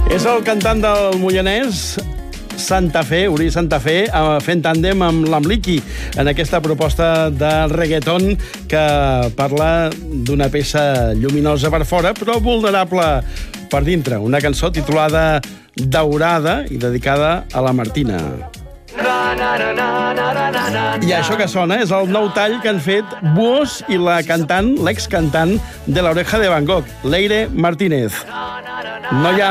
És el cantant del Moianès, Santa Fe, Uri Santa Fe, fent tàndem amb l'Amliki en aquesta proposta de reggaeton que parla d'una peça lluminosa per fora, però vulnerable per dintre. Una cançó titulada Daurada i dedicada a la Martina. I això que sona és el nou tall que han fet Buos i la cantant, l'excantant de l'Oreja de Van Gogh, Leire Martínez. No hi ha